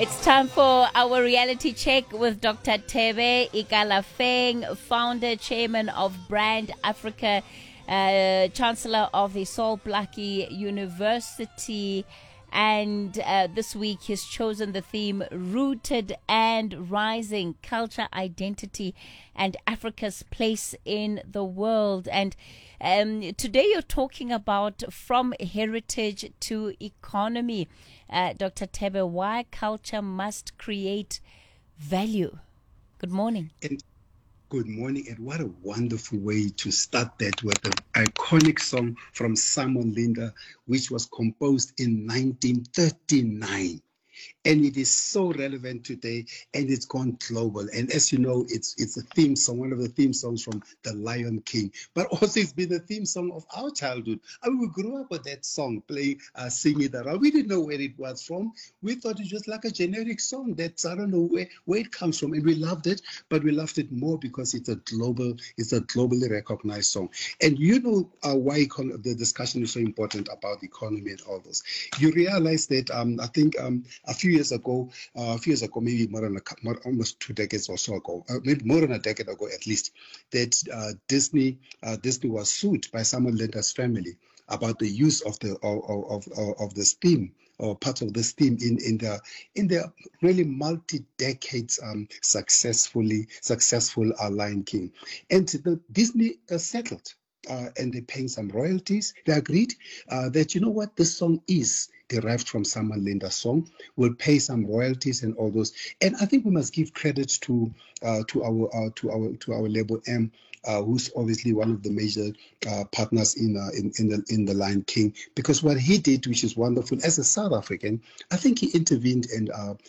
It's time for our reality check with Dr. Thebe Ikalafeng, founder, chairman of Brand Africa, chancellor of the Sol Plaatje University. And this week he's chosen the theme Rooted and Rising, Culture, Identity, and Africa's Place in the World. And today you're talking about from heritage to economy. Dr. Thebe, why culture must create value. Good morning. And good morning, and what a wonderful way to start that with an iconic song from Simon Linder, which was composed in 1939. And it is so relevant today, and it's gone global. And as you know, it's a theme song, one of the theme songs from The Lion King. But also it's been a theme song of our childhood. I mean, we grew up with that song, playing, singing it around. We didn't know where it was from. We thought it was like a generic song that I don't know where it comes from. And we loved it, but we loved it more because it's a globally recognized song. And you know why the discussion is so important about the economy and all those. You realize that I think a few years ago, maybe almost 2 decades or so ago, maybe more than a decade ago at least, that Disney was sued by Simon Linder's family about the use of this theme or part of this theme in their really multi-decades successful Lion King, and the Disney settled. And they're paying some royalties. They agreed that, you know what, this song is derived from Simon Linder's song. We'll pay some royalties and all those. And I think we must give credit to our label M, who's obviously one of the major partners in the Lion King, because what he did, which is wonderful, as a South African, I think he intervened and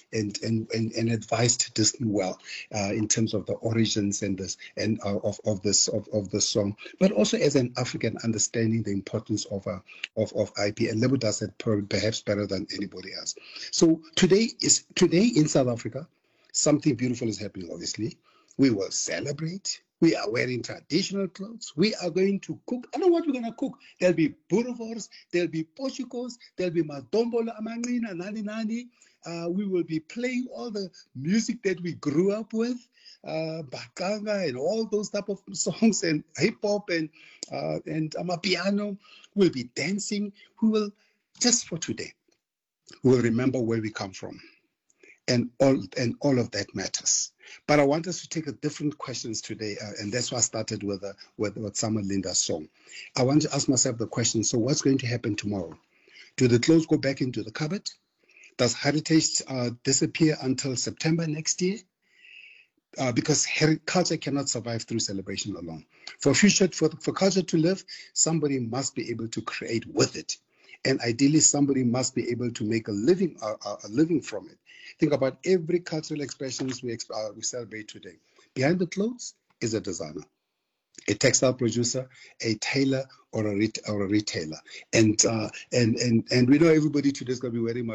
advised Disney well in terms of the origins and of the song, but also as an African understanding the importance of IP, and Lebo does that perhaps better than anybody else. So today in South Africa, something beautiful is happening. Obviously, we will celebrate. We are wearing traditional clothes. We are going to cook. I don't know what we're going to cook. There'll be boerewors, there'll be pochicos, there'll be madombolo, amanqina, nani nani. We will be playing all the music that we grew up with, bakanga and all those type of songs, and hip hop and amapiano. We'll be dancing. We will, just for today, we'll remember where we come from. And all of that matters. But I want us to take a different questions today, and that's why I started with Simon Linder's song. I want to ask myself the question: so what's going to happen tomorrow? Do the clothes go back into the cupboard? Does heritage disappear until September next year? Because culture cannot survive through celebration alone. For culture to live, somebody must be able to create with it. And ideally, somebody must be able to make a living from it. Think about every cultural expressions we celebrate today. Behind the clothes is a designer, a textile producer, a tailor, or a retailer. And we know everybody today is going to be wearing